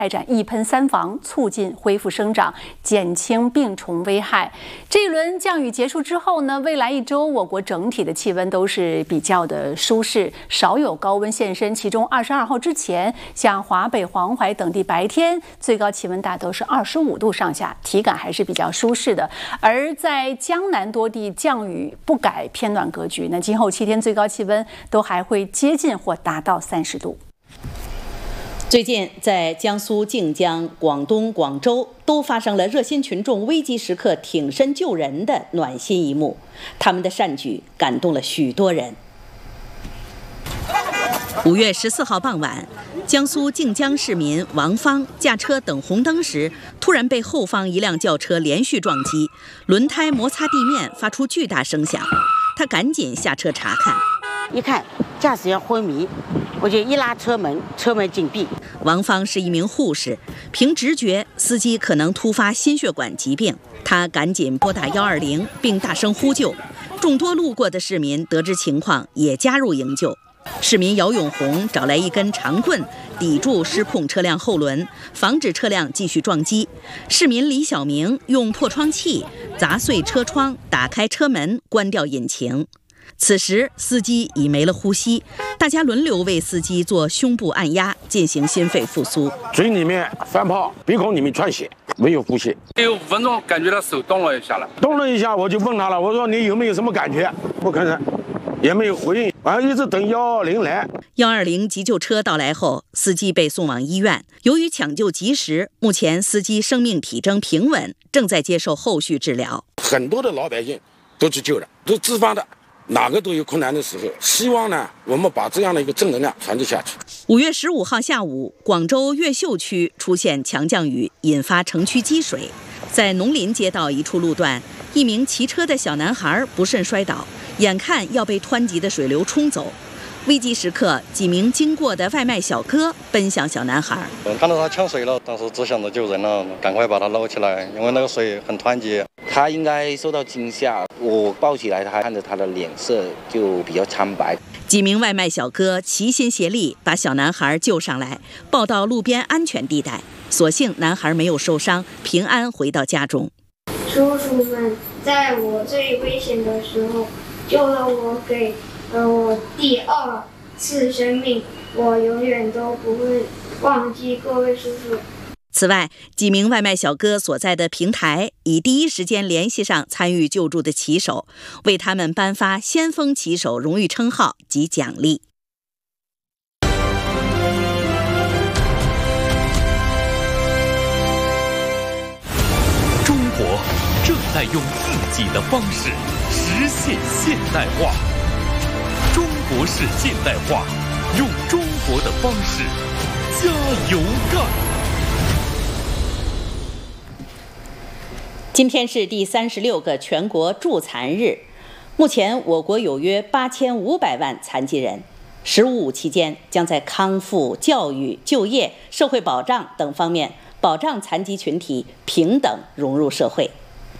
开展一喷三防，促进恢复生长，减轻病虫危害。这一轮降雨结束之后呢，未来一周我国整体的气温都是比较的舒适，少有高温现身。其中22号之前，像华北、黄淮等地白天最高气温大都是25度上下，体感还是比较舒适的。而在江南多地降雨不改偏暖格局，那今后7天最高气温都还会接近或达到30度。 最近，在江苏靖江、广东广州都发生了热心群众危急时刻挺身救人的暖心一幕，他们的善举感动了许多人。5月14号傍晚，江苏靖江市民王芳驾车等红灯时，突然被后方一辆轿车连续撞击，轮胎摩擦地面，发出巨大声响。他赶紧下车查看， 一看驾驶员昏迷，我就一拉车门，车门紧闭。 王芳是一名护士，凭直觉，司机可能突发心血管疾病，他赶紧拨打120，并大声呼救。众多路过的市民得知情况，也加入营救。市民姚永红找来一根长棍，抵住失控车辆后轮，防止车辆继续撞击。市民李小明用破窗器砸碎车窗，打开车门，关掉引擎。此时司机已没了呼吸，大家轮流为司机做胸部按压，进行心肺复苏。 嘴里面翻泡，鼻孔里面窜血，没有呼吸。 有5分钟，感觉到手动了一下了。 动了一下，我就问他了，我说你有没有什么感觉？不吭声，也没有回应，完了一直等120来。 120急救车到来后，司机被送往医院。由于抢救及时，目前司机生命体征平稳，正在接受后续治疗。 很多的老百姓都去救了，都自发的。哪个都有困难的时候，希望呢，我们把这样的一个正能量传递下去。 5月15号下午，广州越秀区出现强降雨，引发城区积水。在农林街道一处路段，一名骑车的小男孩不慎摔倒，眼看要被湍急的水流冲走。危急时刻，几名经过的外卖小哥奔向小男孩。 看到他呛水了，当时只想着救人了，赶快把他捞起来，因为那个水很湍急。 他应该受到惊吓，我抱起来，他看着他的脸色就比较苍白。 几名外卖小哥齐心协力把小男孩救上来，抱到路边安全地带。所幸男孩没有受伤，平安回到家中。 叔叔们在我最危险的时候救了我，给我第2次生命，我永远都不会忘记各位叔叔。 此外，几名外卖小哥所在的平台已第一时间联系上参与救助的骑手，为他们颁发先锋骑手荣誉称号及奖励。 中国正在用自己的方式实现现代化。中国式现代化，用中国的方式加油干！ 今天是第36个全国助残日，目前我国有约8500万残疾人。15.5期间，将在康复、教育、就业、社会保障等方面保障残疾群体平等融入社会。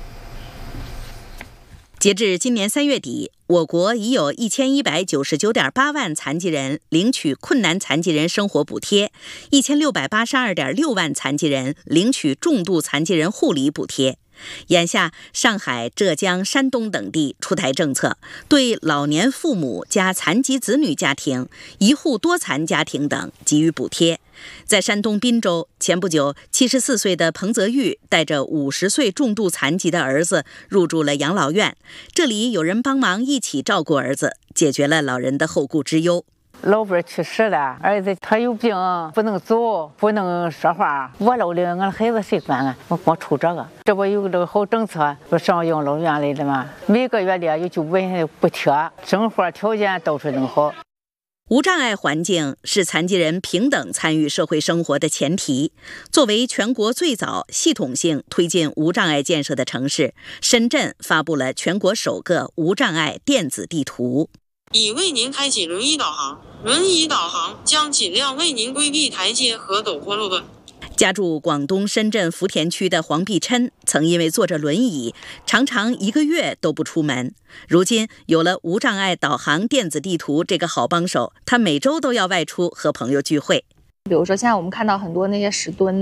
截至今年3月底，我国已有1199.8万残疾人领取困难残疾人生活补贴，1682.6万残疾人领取重度残疾人护理补贴。眼下，上海、浙江、山东等地出台政策，对老年父母加残疾子女家庭、一户多残家庭等给予补贴。在山东滨州，前不久74岁的彭泽玉带着50岁重度残疾的儿子入住了养老院，这里有人帮忙一起照顾儿子，解决了老人的后顾之忧。 老伴去世了，儿子他有病，不能走，不能说话。我老了，俺孩子谁管啊？我光出这个，这不有这个好政策，不上养老院来的吗？每个月的有900元补贴，生活条件到处都好。 无障碍环境是残疾人平等参与社会生活的前提。作为全国最早系统性推进无障碍建设的城市，深圳发布了全国首个无障碍电子地图。 已为您开启轮椅导航，轮椅导航将尽量为您规避台阶和陡坡路段。 家住广东深圳福田区的黄碧琛，曾因为坐着轮椅，常常1个月都不出门。如今有了无障碍导航电子地图这个好帮手，他每周都要外出和朋友聚会。 比如说现在我们看到很多那些石墩。